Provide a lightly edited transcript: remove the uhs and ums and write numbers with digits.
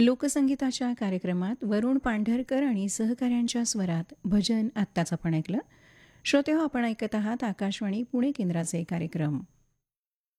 लोकसंगीताच्या कार्यक्रमात वरुण पांढरकर आणि सहकाऱ्यांच्या स्वरात भजन आत्ताच आपण ऐकलं. श्रोते हो, आपण ऐकत आहात आकाशवाणी पुणे केंद्राचे कार्यक्रम.